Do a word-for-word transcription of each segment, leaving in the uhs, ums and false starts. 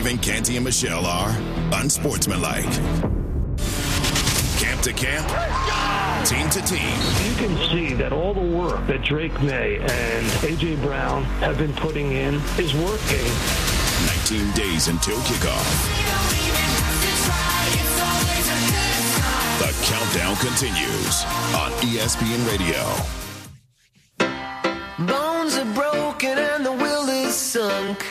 Evan, Canty, and Michelle are unsportsmanlike. Camp to camp, team to team. You can see that all the work that Drake May and A J. Brown have been putting in is working. nineteen days until kickoff. The countdown continues on E S P N Radio. Bones are broken and the will is sunk.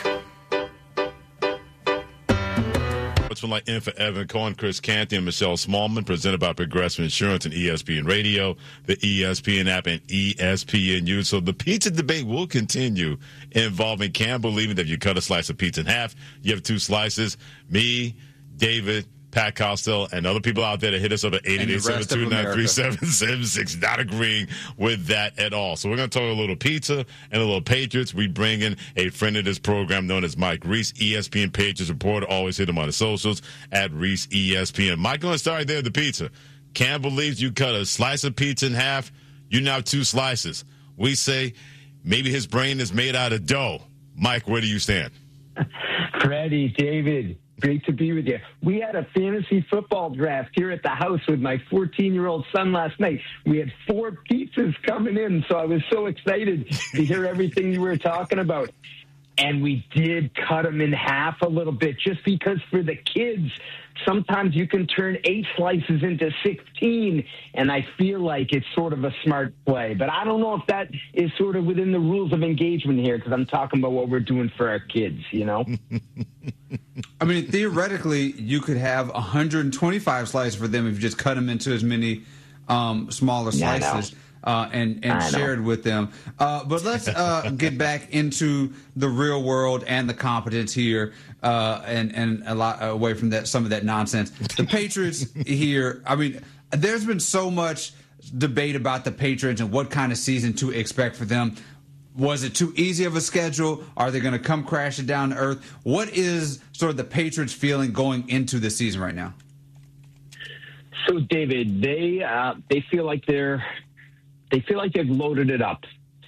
What's been like in for Evan Cohen, Chris Canty, and Michelle Smallman, presented by Progressive Insurance and E S P N Radio, the E S P N app, and E S P N U. So the pizza debate will continue involving Cam believing that if you cut a slice of pizza in half, you have two slices. Me, David, Pat Costello, and other people out there that hit us up at eight eight eight, seven two nine, three seven seven six, not agreeing with that at all. So we're going to talk a little pizza and a little Patriots. We bring in a friend of this program known as Mike Reese, E S P N Patriots reporter. Always hit him on the socials at Reese E S P N. Mike, going to start right there with the pizza. Cam believes you cut a slice of pizza in half, you now have two slices. We say maybe his brain is made out of dough. Mike, where do you stand? Freddie, David, great to be with you. We had a fantasy football draft here at the house with my fourteen-year-old son last night. We had four pizzas coming in, so I was so excited to hear everything you were talking about. And we did cut them in half a little bit just because for the kids, sometimes you can turn eight slices into sixteen, and I feel like it's sort of a smart play. But I don't know if that is sort of within the rules of engagement here because I'm talking about what we're doing for our kids, you know? I mean, theoretically, you could have one hundred twenty-five slices for them if you just cut them into as many um, smaller slices. Yeah, Uh, and, and shared with them. Uh, but let's uh, get back into the real world and the competence here uh, and, and a lot away from that some of that nonsense. The Patriots here, I mean, there's been so much debate about the Patriots and what kind of season to expect for them. Was it too easy of a schedule? Are they going to come crashing down to earth? What is sort of the Patriots feeling going into the season right now? So, David, they uh, they feel like they're They feel like they've loaded it up.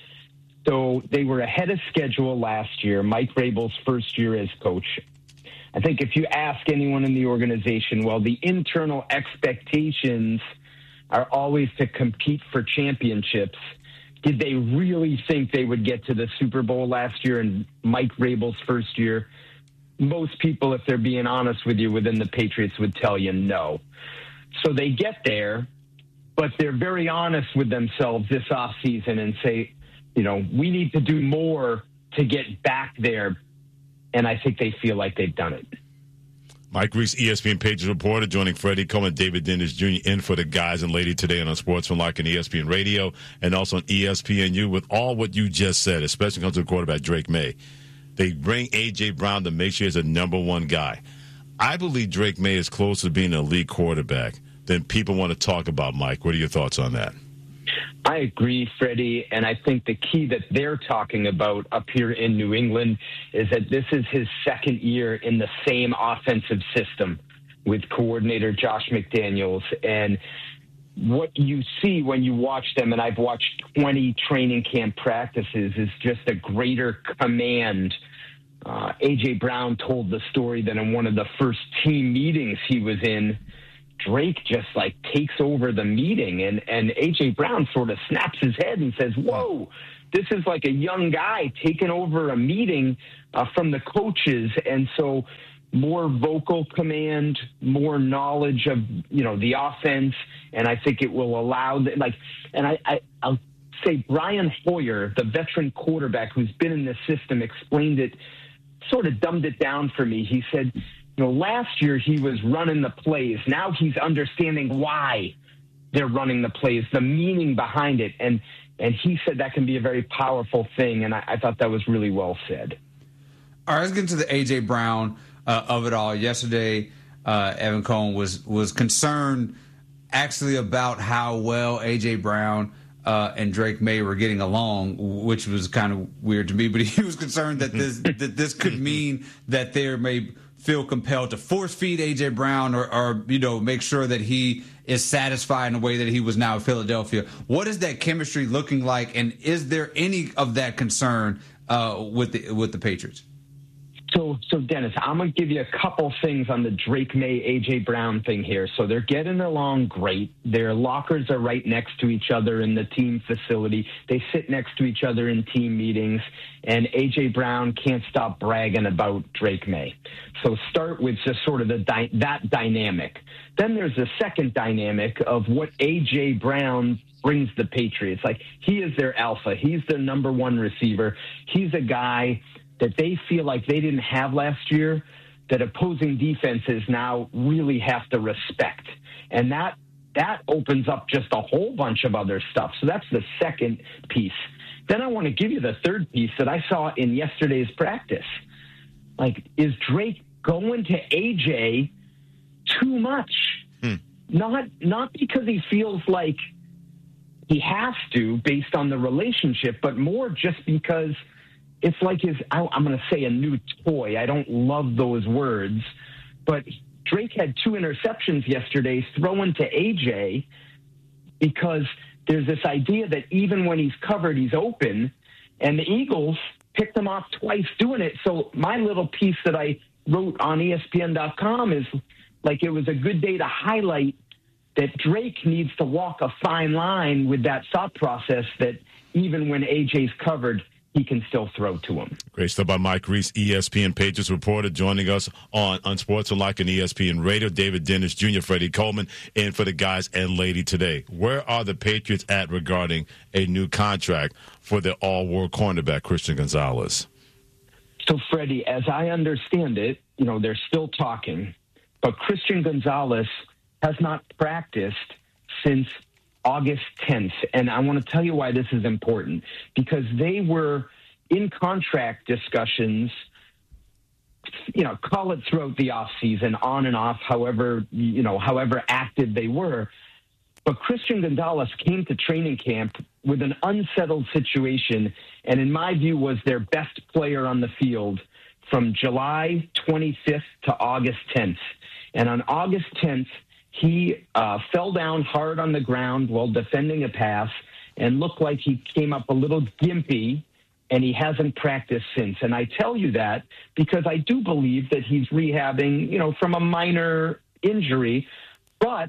So they were ahead of schedule last year, Mike Vrabel's first year as coach. I think if you ask anyone in the organization, well, the internal expectations are always to compete for championships. Did they really think they would get to the Super Bowl last year in Mike Vrabel's first year? Most people, if they're being honest with you, within the Patriots would tell you no. So they get there. But they're very honest with themselves this offseason and say, you know, we need to do more to get back there. And I think they feel like they've done it. Mike Reese, E S P N Patriots reporter, joining Freddie Coleman, David Dennis Junior in for the guys and lady today on Sportsmanlike and E S P N Radio and also on E S P N U with all what you just said, especially when it comes to the quarterback Drake May. They bring A J. Brown to make sure he's a number one guy. I believe Drake May is close to being an elite quarterback than people want to talk about, Mike. What are your thoughts on that? I agree, Freddie, and I think the key that they're talking about up here in New England is that this is his second year in the same offensive system with coordinator Josh McDaniels. And what you see when you watch them, and I've watched twenty training camp practices, is just a greater command. Uh, A J. Brown told the story that in one of the first team meetings he was in, Drake just like takes over the meeting and, and A J. Brown sort of snaps his head and says, whoa, this is like a young guy taking over a meeting uh, from the coaches. And so more vocal command, more knowledge of, you know, the offense. And I think it will allow the, like, and I, I, I'll say Brian Hoyer, the veteran quarterback who's been in this system, explained it, sort of dumbed it down for me. He said, you know, last year he was running the plays. Now he's understanding why they're running the plays, the meaning behind it. And and he said that can be a very powerful thing, and I, I thought that was really well said. All right, let's get into the A J. Brown uh, of it all. Yesterday, uh, Evan Cohen was, was concerned actually about how well A J. Brown uh, and Drake May were getting along, which was kind of weird to me. But he was concerned that this that this could mean that there may feel compelled to force feed A J. Brown or, or, you know, make sure that he is satisfied in the way that he was now in Philadelphia. What is that chemistry looking like, and is there any of that concern uh, with the with the Patriots? So, so Dennis, I'm going to give you a couple things on the Drake May, A J. Brown thing here. So they're getting along great. Their lockers are right next to each other in the team facility. They sit next to each other in team meetings. And A J. Brown can't stop bragging about Drake May. So start with just sort of the dy- that dynamic. Then there's a second dynamic of what A J. Brown brings the Patriots. Like, he is their alpha. He's their number one receiver. He's a guy that they feel like they didn't have last year, that opposing defenses now really have to respect. And that that opens up just a whole bunch of other stuff. So that's the second piece. Then I want to give you the third piece that I saw in yesterday's practice. Like, is Drake going to A J too much? Hmm. Not not because he feels like he has to based on the relationship, but more just because it's like his, I'm going to say a new toy. I don't love those words, but Drake had two interceptions yesterday throwing to A J because there's this idea that even when he's covered, he's open, and the Eagles picked him off twice doing it. So my little piece that I wrote on E S P N dot com is like, it was a good day to highlight that Drake needs to walk a fine line with that thought process that even when A J's covered, he can still throw to him. Great stuff by Mike Reese, E S P N Patriots reporter, joining us on Unsportsmanlike and E S P N Radio. David Dennis Junior, Freddie Coleman, in for the guys and lady today. Where are the Patriots at regarding a new contract for the all-world cornerback, Christian Gonzalez? So, Freddie, as I understand it, you know, they're still talking, but Christian Gonzalez has not practiced since August tenth. And I want to tell you why this is important, because they were in contract discussions, you know, call it throughout the offseason, on and off, however, you know, however active they were. But Christian Gonzalez came to training camp with an unsettled situation, and in my view was their best player on the field from July twenty-fifth to August tenth. And on August tenth, he uh, fell down hard on the ground while defending a pass and looked like he came up a little gimpy, and he hasn't practiced since. And I tell you that because I do believe that he's rehabbing, you know, from a minor injury, but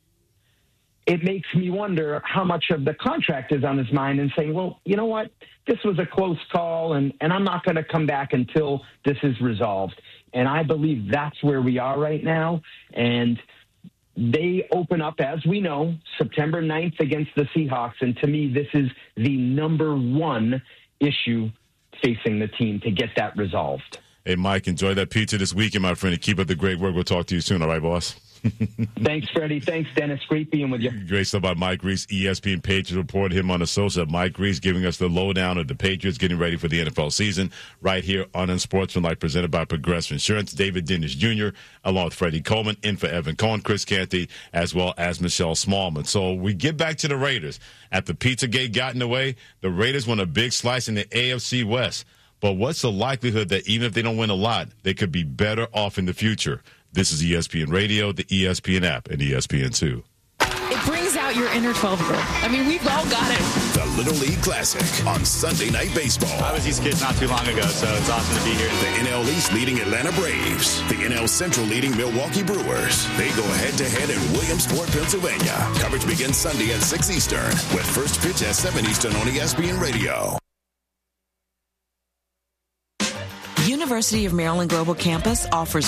it makes me wonder how much of the contract is on his mind and saying, well, you know what, this was a close call, and, and I'm not going to come back until this is resolved. And I believe that's where we are right now. And they open up, as we know, September ninth against the Seahawks. And to me, this is the number one issue facing the team to get that resolved. Hey, Mike, enjoy that pizza this weekend, my friend, and keep up the great work. We'll talk to you soon. All right, boss? Thanks, Freddie. Thanks, Dennis. Great being with you. Great stuff by Mike Reese, E S P N Patriots report. Him on the social. Mike Reese giving us the lowdown of the Patriots getting ready for the N F L season right here on Unsportsmanlike, presented by Progressive Insurance. David Dennis Junior along with Freddie Coleman, in for Evan Cohen, Chris Canty, as well as Michelle Smallman. So we get back to the Raiders. After Pizzagate got in the way, the Raiders won a big slice in the A F C West. But what's the likelihood that even if they don't win a lot, they could be better off in the future? This is E S P N Radio, the E S P N app, and E S P N two. It brings out your inner twelve-year-old. I mean, we've all got it. The Little League Classic on Sunday Night Baseball. I was these kids not too long ago, so it's awesome to be here. The N L East leading Atlanta Braves. The N L Central leading Milwaukee Brewers. They go head-to-head in Williamsport, Pennsylvania. Coverage begins Sunday at six Eastern, with first pitch at seven Eastern on E S P N Radio. University of Maryland Global Campus offers